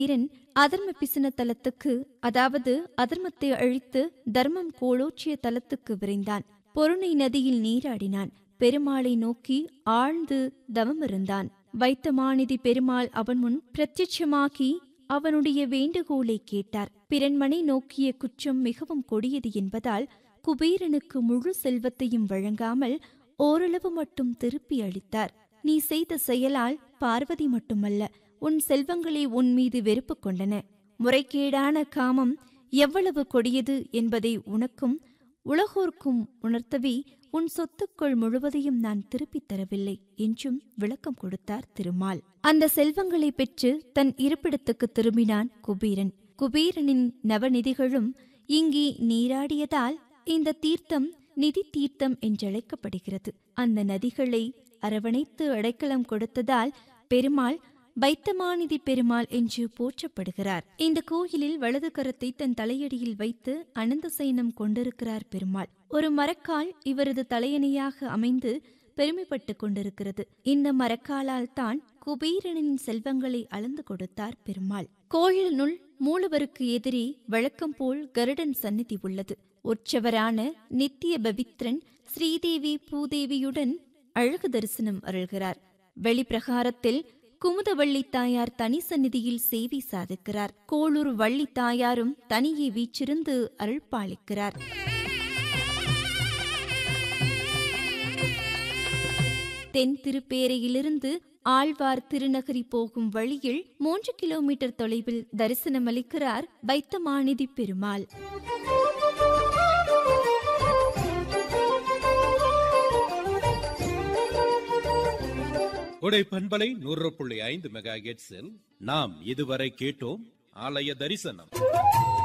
குபீரன் அதர்ம பிசின தலத்துக்கு, அதாவது அதர்மத்தை அழித்து தர்மம் கோலோச்சிய தலத்துக்கு விரைந்தான். பொருணை நதியில் நீராடினான். பெருமாளை நோக்கி ஆழ்ந்து தவமிருந்தான். வைத்தமாநிதி பெருமாள் அவன் முன் பிரத்யட்சமாகி அவனுடைய வேண்டுகோளை கேட்டார். பிறன்மனை நோக்கிய குற்றம் மிகவும் கொடியது என்பதால் குபீரனுக்கு முழு செல்வத்தையும் வழங்காமல் ஓரளவு மட்டும் திருப்பி அளித்தார். நீ செய்த செயலால் பார்வதி மட்டுமல்ல, உன் செல்வங்களே உன் மீது வெறுப்பு கொண்டன. முறைகேடான காமம் எவ்வளவு கொடியது என்பதை உனக்கும் உலகோர்க்கும் உணர்த்தவே உன் சொத்துக்கள் முழுவதையும் நான் திருப்பித் தரவில்லை என்றும் விளக்கம் கொடுத்தார் திருமால். அந்த செல்வங்களை பெற்று தன் இருப்பிடத்துக்கு திரும்பினான் குபீரன். குபீரனின் நவநிதிகளும் இங்கே நீராடியதால் இந்த தீர்த்தம் நிதி தீர்த்தம் என்றழைக்கப்படுகிறது. அந்த நதிகளை அரவணைத்து அடைக்கலம் கொடுத்ததால் பெருமாள் வைத்தமாநிதி பெருமாள் என்று போற்றப்படுகிறார். இந்த கோயிலில் வலது கரத்தை தன் தலையடியில் வைத்து அனந்த சயனம் கொண்டிருக்கிறார் பெருமாள். ஒரு மரக்கால் இவரது தலையணையாக அமைந்து பெருமைப்பட்டுக் கொண்டிருக்கிறது. இந்த மரக்காலால் தான் குபீரனின் செல்வங்களை அளந்து கொடுத்தார் பெருமாள். கோயிலினுள் மூலவருக்கு எதிரே வழக்கம் போல் கருடன் சந்நிதி உள்ளது. உற்சவரான நித்திய பவித்ரன் ஸ்ரீதேவி பூதேவியுடன் அழகு தரிசனம் அருள்கிறார். வெளிப்பிரகாரத்தில் குமுதவள்ளி தாயார் தனி சந்நிதியில் சேவை சாதிக்கிறார். கோளூர் வள்ளி தாயாரும் தனியே வீச்சிருந்து அருள்பாலிக்கிறார். தென் திருப்பேரையிலிருந்து ஆழ்வார் திருநகரி போகும் வழியில் 3 கிலோமீட்டர் தொலைவில் தரிசனமளிக்கிறார் வைத்தமாநிதி பெருமாள். உடை பண்பலை 100.5 மெகா ஹெர்ட்ஸில் நாம் இதுவரை கேட்டோம் ஆலய தரிசனம்.